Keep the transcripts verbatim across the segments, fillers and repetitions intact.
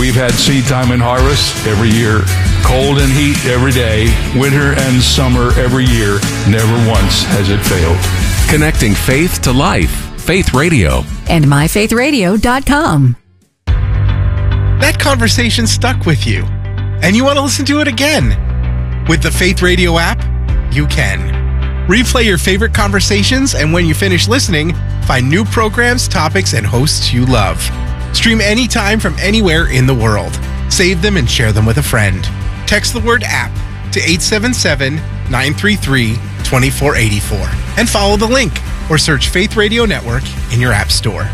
We've had seed time and harvest every year, cold and heat every day, winter and summer every year. Never once has it failed. Connecting faith to life. Faith Radio. And my faith radio dot com. That conversation stuck with you, and you want to listen to it again. With the Faith Radio app, you can. Replay your favorite conversations, and when you finish listening, find new programs, topics, and hosts you love. Stream anytime from anywhere in the world. Save them and share them with a friend. Text the word app to eight seven seven, nine three three, two four eight four and follow the link or search Faith Radio Network in your app store.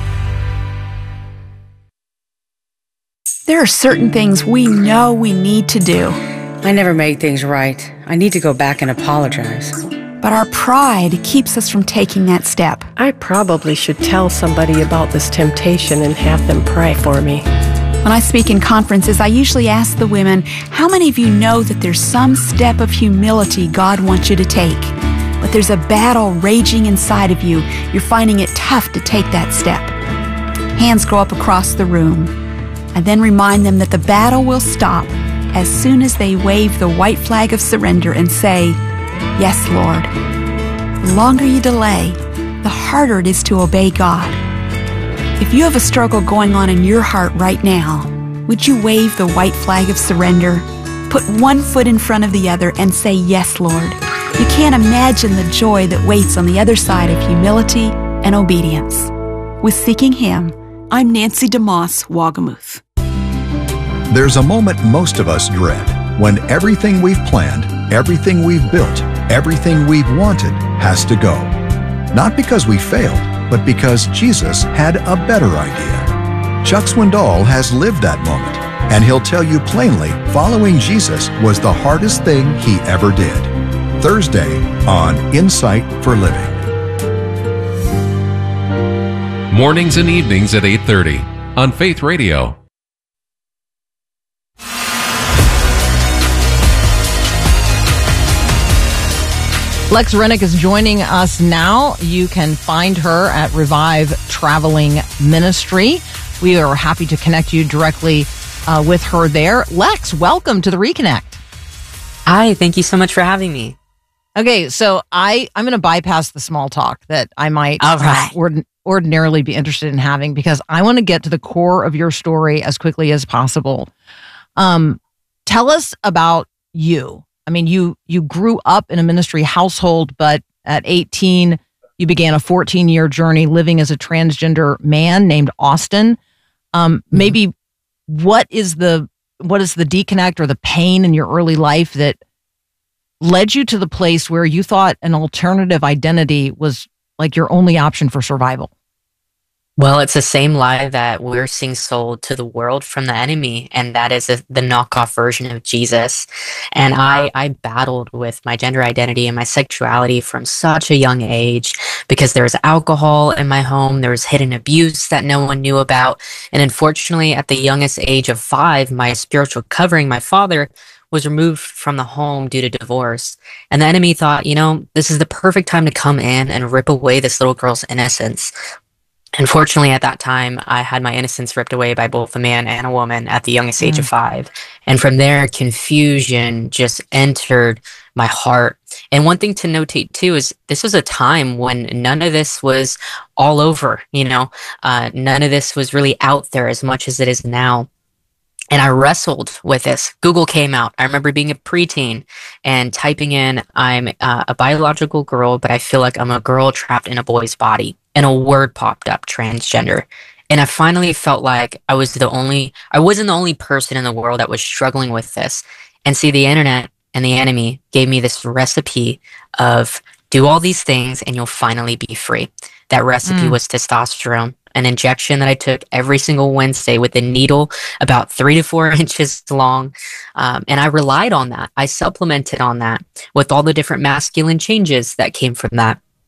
There are certain things we know we need to do. I never made things right. I need to go back and apologize. But our pride keeps us from taking that step. I probably should tell somebody about this temptation and have them pray for me. When I speak in conferences, I usually ask the women, how many of you know that there's some step of humility God wants you to take? But there's a battle raging inside of you. You're finding it tough to take that step. Hands go up across the room. I then remind them that the battle will stop as soon as they wave the white flag of surrender and say, yes, Lord. The longer you delay, the harder it is to obey God. If you have a struggle going on in your heart right now, would you wave the white flag of surrender, put one foot in front of the other, and say, yes, Lord? You can't imagine the joy that waits on the other side of humility and obedience. With Seeking Him, I'm Nancy DeMoss, Wagamuth. There's a moment most of us dread, when everything we've planned, everything we've built, everything we've wanted has to go. Not because we failed, but because Jesus had a better idea. Chuck Swindoll has lived that moment, and he'll tell you plainly following Jesus was the hardest thing he ever did. Thursday on Insight for Living. Mornings and evenings at eight thirty on Faith Radio. Lex Rennick is joining us now. You can find her at Revive Traveling Ministry. We are happy to connect you directly uh, with her there. Lex, welcome to the Reconnect. Hi, thank you so much for having me. Okay, so I, I'm going to bypass the small talk that I might All right. uh, ord- ordinarily be interested in having, because I want to get to the core of your story as quickly as possible. Um, tell us about you. I mean, you you grew up in a ministry household, but at eighteen, you began a fourteen-year journey living as a transgender man named Austin. Um, mm-hmm. Maybe what is the what is the disconnect or the pain in your early life that led you to the place where you thought an alternative identity was like your only option for survival? Well, it's the same lie that we're seeing sold to the world from the enemy, and that is a, the knockoff version of Jesus. And I, I battled with my gender identity and my sexuality from such a young age because there was alcohol in my home, there was hidden abuse that no one knew about, and unfortunately, at the youngest age of five, my spiritual covering, my father, was removed from the home due to divorce. And the enemy thought, you know, this is the perfect time to come in and rip away this little girl's innocence. Unfortunately, at that time, I had my innocence ripped away by both a man and a woman at the youngest age mm. of five. And from there, confusion just entered my heart. And one thing to notate, too, is this was a time when none of this was all over, you know, uh, none of this was really out there as much as it is now. And I wrestled with this. Google came out. I remember being a preteen and typing in, I'm uh, a biological girl, but I feel like I'm a girl trapped in a boy's body. And a word popped up, transgender. And I finally felt like I was the only, I wasn't the only person in the world that was struggling with this. And see, the internet and the enemy gave me this recipe of do all these things and you'll finally be free. That recipe mm. was testosterone, an injection that I took every single Wednesday with a needle about three to four inches long. Um, and I relied on that. I supplemented on that with all the different masculine changes that came from that.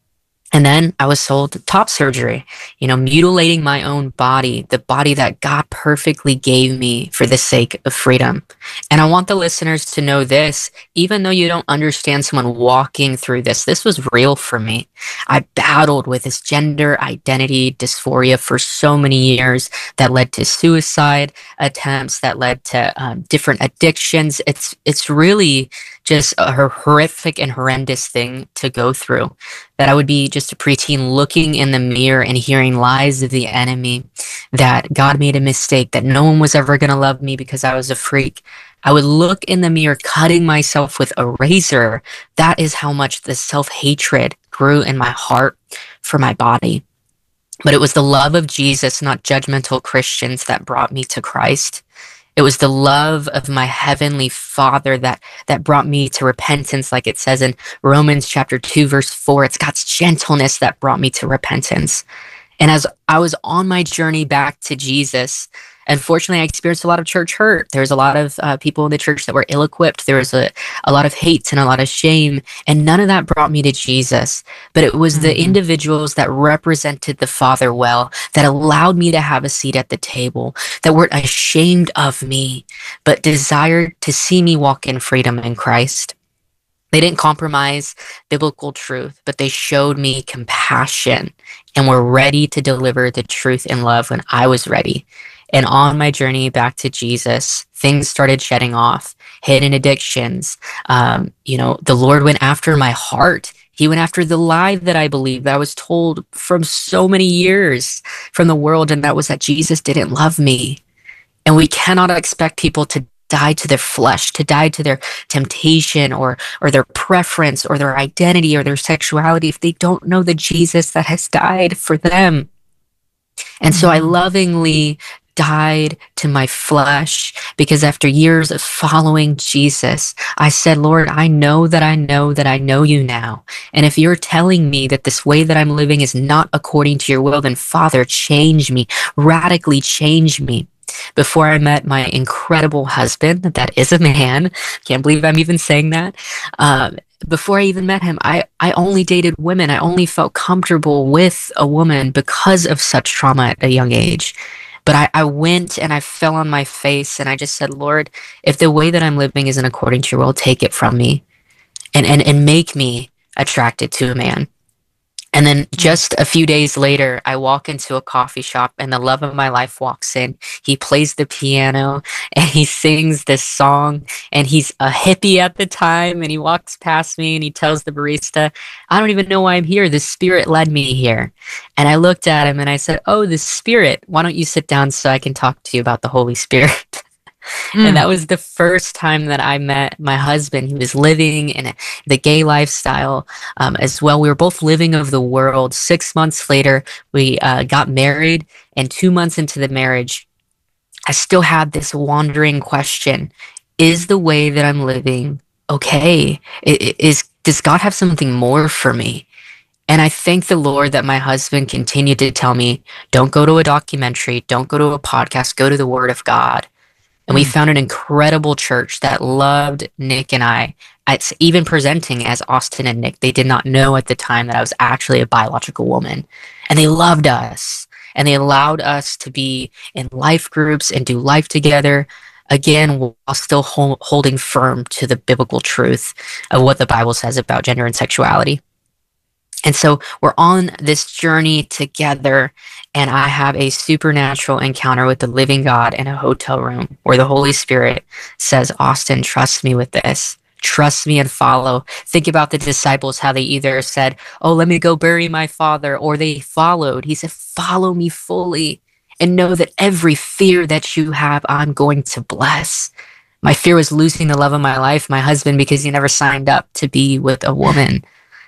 And then I was sold top surgery, you know, mutilating my own body, the body that God perfectly gave me for the sake of freedom. And I want the listeners to know this, even though you don't understand someone walking through this, this was real for me. I battled with this gender identity dysphoria for so many years that led to suicide attempts, that led to um, different addictions. It's, it's really just a horrific and horrendous thing to go through. That I would be just a preteen looking in the mirror and hearing lies of the enemy, that God made a mistake, that no one was ever going to love me because I was a freak. I would look in the mirror, cutting myself with a razor. That is how much the self-hatred grew in my heart for my body. But it was the love of Jesus, not judgmental Christians, that brought me to Christ. It was the love of my heavenly Father that, that brought me to repentance, like it says in Romans chapter two, verse four. It's God's gentleness that brought me to repentance. And as I was on my journey back to Jesus, unfortunately, I experienced a lot of church hurt. There was a lot of uh, people in the church that were ill-equipped. There was a, a lot of hate and a lot of shame, and none of that brought me to Jesus. But it was mm-hmm. the individuals that represented the Father well, that allowed me to have a seat at the table, that weren't ashamed of me, but desired to see me walk in freedom in Christ. They didn't compromise biblical truth, but they showed me compassion and were ready to deliver the truth in love when I was ready. And on my journey back to Jesus, things started shedding off, hidden addictions. Um, you know, the Lord went after my heart. He went after the lie that I believed, that I was told from so many years from the world, and that was that Jesus didn't love me. And we cannot expect people to die to their flesh, to die to their temptation or or their preference or their identity or their sexuality if they don't know the Jesus that has died for them. And so I lovingly died to my flesh, because after years of following Jesus, I said, Lord, I know that I know that I know you now. And if you're telling me that this way that I'm living is not according to your will, then Father, change me, radically change me. Before I met my incredible husband, that is a man, can't believe I'm even saying that. Um, before I even met him, I, I only dated women. I only felt comfortable with a woman because of such trauma at a young age. But I, I went and I fell on my face and I just said, Lord, if the way that I'm living isn't according to your will, take it from me and, and, and make me attracted to a man. And then just a few days later, I walk into a coffee shop and the love of my life walks in. He plays the piano and he sings this song, and he's a hippie at the time, and he walks past me and he tells the barista, I don't even know why I'm here. The Spirit led me here. And I looked at him and I said, oh, the Spirit, why don't you sit down so I can talk to you about the Holy Spirit? Mm. And that was the first time that I met my husband. He was living in the gay lifestyle um, as well. We were both living of the world. Six months later, we uh, got married, and two months into the marriage, I still had this wandering question. Is the way that I'm living okay? Is, does God have something more for me? And I thank the Lord that my husband continued to tell me, don't go to a documentary, don't go to a podcast, go to the Word of God. And we found an incredible church that loved Nick and I. It's even presenting as Austin and Nick. They did not know at the time that I was actually a biological woman. And they loved us. And they allowed us to be in life groups and do life together, again, while still hold, holding firm to the biblical truth of what the Bible says about gender and sexuality. And so we're on this journey together, and I have a supernatural encounter with the living God in a hotel room where the Holy Spirit says, Austin, trust me with this. Trust me and follow. Think about the disciples, how they either said, oh, let me go bury my father, or they followed. He said, follow me fully and know that every fear that you have, I'm going to bless. My fear was losing the love of my life, my husband, because he never signed up to be with a woman.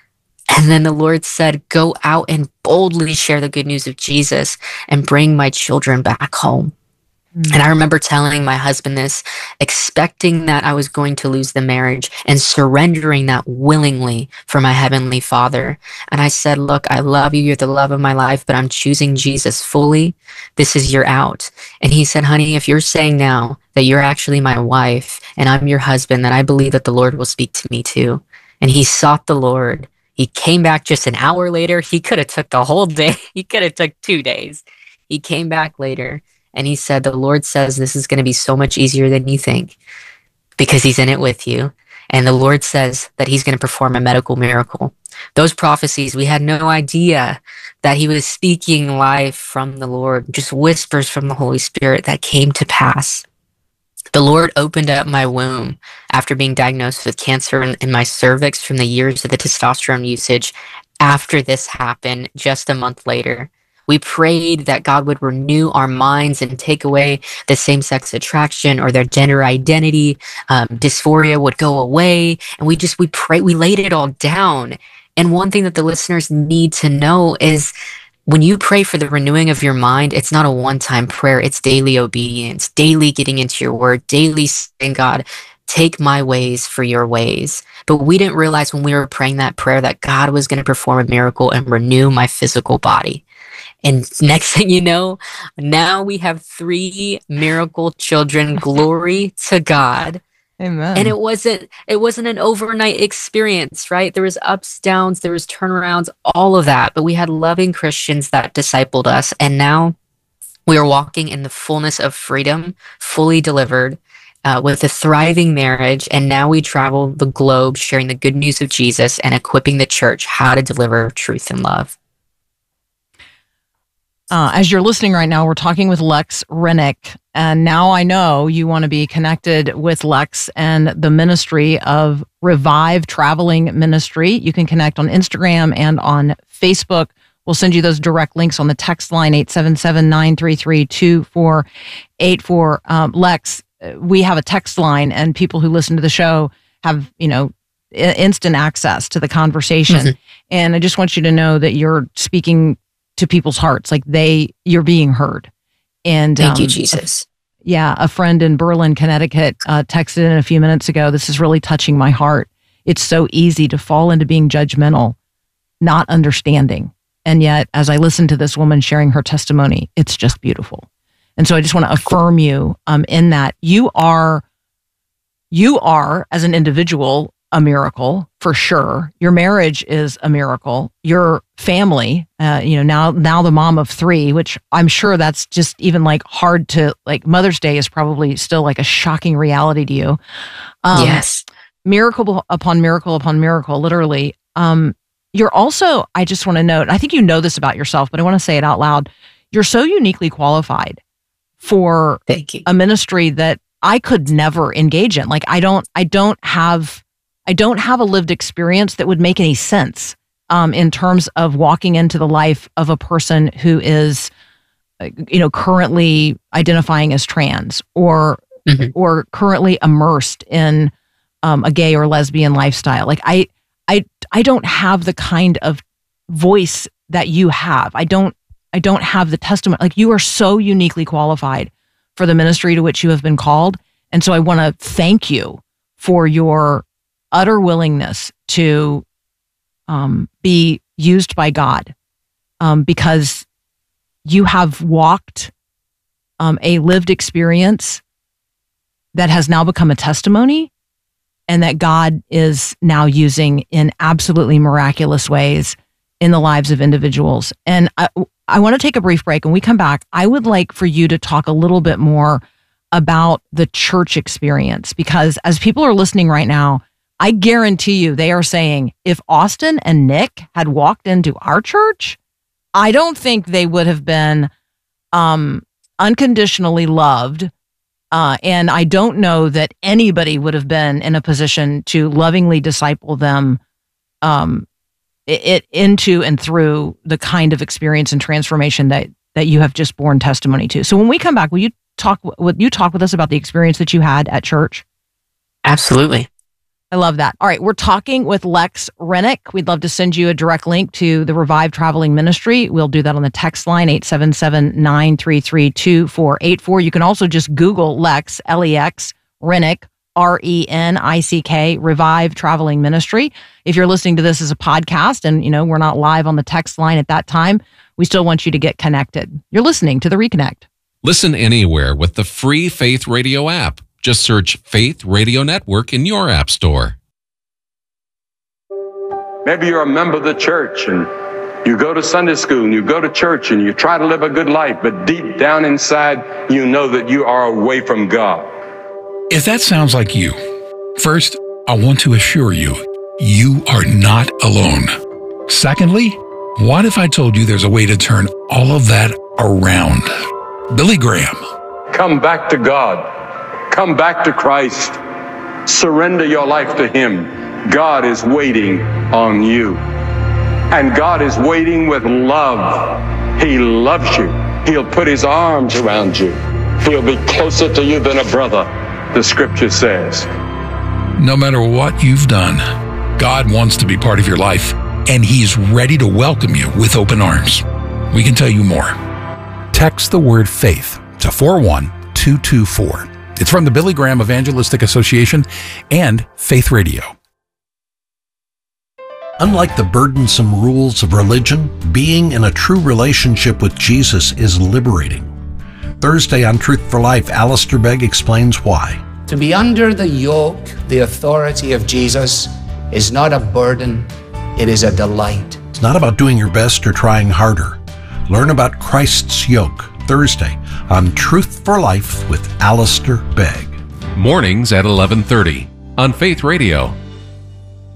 And then the Lord said, go out and boldly share the good news of Jesus and bring my children back home. Mm. And I remember telling my husband this, expecting that I was going to lose the marriage and surrendering that willingly for my heavenly Father. And I said, look, I love you. You're the love of my life, but I'm choosing Jesus fully. This is your out. And he said, honey, if you're saying now that you're actually my wife and I'm your husband, then I believe that the Lord will speak to me too. And he sought the Lord. He He came back just an hour later. He could have took the whole day. He could have took two days. He came back later and he said, the Lord says this is going to be so much easier than you think because he's in it with you. And the Lord says that he's going to perform a medical miracle. Those prophecies, we had no idea that he was speaking life from the Lord, just whispers from the Holy Spirit that came to pass. The Lord opened up my womb after being diagnosed with cancer in, in my cervix from the years of the testosterone usage. After this happened, just a month later, we prayed that God would renew our minds and take away the same-sex attraction or their gender identity. Um, dysphoria would go away. And we just, we prayed, we laid it all down. And one thing that the listeners need to know is when you pray for the renewing of your mind, it's not a one-time prayer. It's daily obedience, daily getting into your word, daily saying, God, take my ways for your ways. But we didn't realize when we were praying that prayer that God was going to perform a miracle and renew my physical body. And next thing you know, now we have three miracle children. Glory to God. Amen. And it wasn't it wasn't an overnight experience, right? There was ups, downs, there was turnarounds, all of that. But we had loving Christians that discipled us. And now we are walking in the fullness of freedom, fully delivered, uh, with a thriving marriage. And now we travel the globe sharing the good news of Jesus and equipping the church how to deliver truth and love. Uh, as you're listening right now, we're talking with Lex Rennick. And now I know you want to be connected with Lex and the ministry of Revive Traveling Ministry. You can connect on Instagram and on Facebook. We'll send you those direct links on the text line, eight seven seven, nine three three, two four eight four. Um, Lex, we have a text line, and people who listen to the show have, you know, instant access to the conversation. Mm-hmm. And I just want you to know that you're speaking to people's hearts, like they, you're being heard. And thank um, you, Jesus. A, yeah, a friend in Berlin, Connecticut, uh, texted in a few minutes ago. This is really touching my heart. It's so easy to fall into being judgmental, not understanding. And yet, as I listen to this woman sharing her testimony, it's just beautiful. And so I just want to affirm you um, in that you are, you are as an individual, a miracle for sure. Your marriage is a miracle. Your family, uh, you know, now, now the mom of three, which I'm sure that's just even like hard to, like Mother's Day is probably still like a shocking reality to you. Um, yes. Miracle upon miracle upon miracle, literally. Um, you're also, I just want to note, I think you know this about yourself, but I want to say it out loud. You're so uniquely qualified for Thank you. a ministry that I could never engage in. Like I don't, I don't have, I don't have a lived experience that would make any sense um, in terms of walking into the life of a person who is, uh, you know, currently identifying as trans or mm-hmm. or currently immersed in um, a gay or lesbian lifestyle. Like I, I, I don't have the kind of voice that you have. I don't, I don't have the testimony. Like you are so uniquely qualified for the ministry to which you have been called, and so I want to thank you for your utter willingness to um, be used by God, um, because you have walked um, a lived experience that has now become a testimony, and that God is now using in absolutely miraculous ways in the lives of individuals. And I, I want to take a brief break. When we come back, I would like for you to talk a little bit more about the church experience, because as people are listening right now, I guarantee you they are saying, if Austin and Nick had walked into our church, I don't think they would have been um, unconditionally loved. Uh, and I don't know that anybody would have been in a position to lovingly disciple them um, it, it into and through the kind of experience and transformation that, that you have just borne testimony to. So when we come back, will you talk, will you talk with us about the experience that you had at church? Absolutely. I love that. All right, we're talking with Lex Rennick. We'd love to send you a direct link to the Revive Traveling Ministry. We'll do that on the text line, eight seven seven, nine three three, two four eight four. You can also just Google Lex, L E X, Rennick, R E N I C K, Revive Traveling Ministry. If you're listening to this as a podcast and, you know, we're not live on the text line at that time, we still want you to get connected. You're listening to The Reconnect. Listen anywhere with the free Faith Radio app. Just search Faith Radio Network in your app store. Maybe you're a member of the church and you go to Sunday school and you go to church and you try to live a good life, but deep down inside, you know that you are away from God. If that sounds like you, first, I want to assure you, you are not alone. Secondly, what if I told you there's a way to turn all of that around? Billy Graham. Come back to God. Come back to Christ. Surrender your life to Him. God is waiting on you. And God is waiting with love. He loves you. He'll put His arms around you. He'll be closer to you than a brother, the scripture says. No matter what you've done, God wants to be part of your life, and He's ready to welcome you with open arms. We can tell you more. Text the word faith to four one two two four. It's from the Billy Graham Evangelistic Association and Faith Radio. Unlike the burdensome rules of religion, being in a true relationship with Jesus is liberating. Thursday on Truth for Life, Alistair Begg explains why. To be under the yoke, the authority of Jesus, is not a burden, it is a delight. It's not about doing your best or trying harder. Learn about Christ's yoke Thursday on Truth for Life with Alistair Begg. Mornings at eleven thirty on Faith Radio.